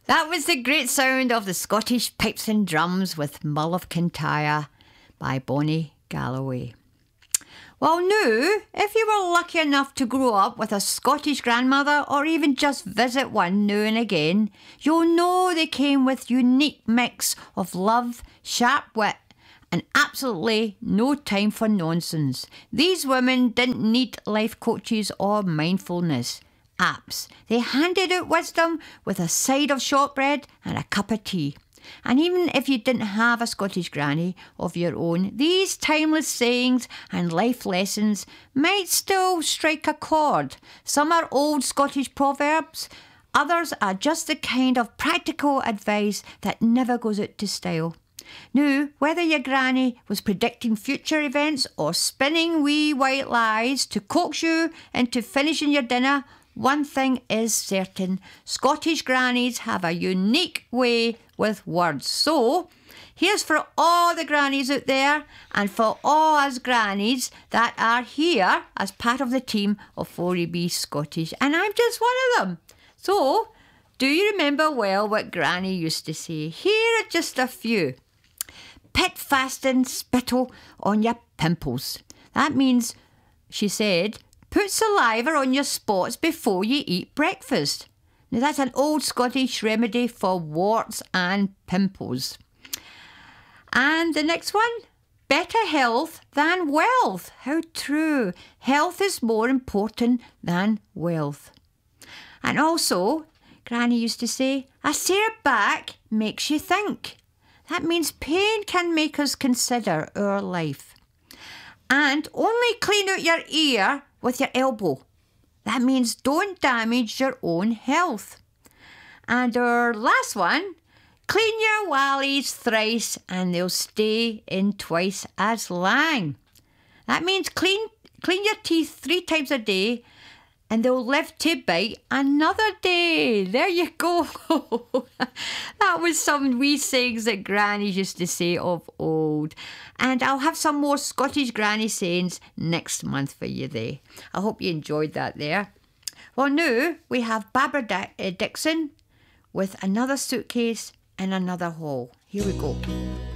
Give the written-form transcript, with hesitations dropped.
That was the great sound of the Scottish pipes and drums with Mull of Kintyre by Bonnie Galloway. Well, now, if you were lucky enough to grow up with a Scottish grandmother or even just visit one now and again, you'll know they came with unique mix of love, sharp wit and absolutely no time for nonsense. These women didn't need life coaches or mindfulness apps. They handed out wisdom with a side of shortbread and a cup of tea. And even if you didn't have a Scottish granny of your own, these timeless sayings and life lessons might still strike a chord. Some are old Scottish proverbs, others are just the kind of practical advice that never goes out to style. Now, whether your granny was predicting future events or spinning wee white lies to coax you into finishing your dinner, one thing is certain: Scottish grannies have a unique way with words. So, here's for all the grannies out there and for all us grannies that are here as part of the team of 4EB Scottish. And I'm just one of them. So, do you remember well what Granny used to say? Here are just a few. Pit fasting spittle on your pimples. That means, she said, put saliva on your spots before you eat breakfast. Now that's an old Scottish remedy for warts and pimples. And the next one, better health than wealth. How true. Health is more important than wealth. And also, Granny used to say, a sore back makes you think. That means pain can make us consider our life. And only clean out your ear with your elbow. That means don't damage your own health. And our last one, clean your wallies thrice and they'll stay in twice as long. That means clean your teeth 3 times a day and they'll live to bite another day. There you go. That was some wee sayings that grannies used to say of old. And I'll have some more Scottish granny sayings next month for you there. I hope you enjoyed that there. Well, now we have Barbara Dixon with Another Suitcase in Another Hall. Here we go.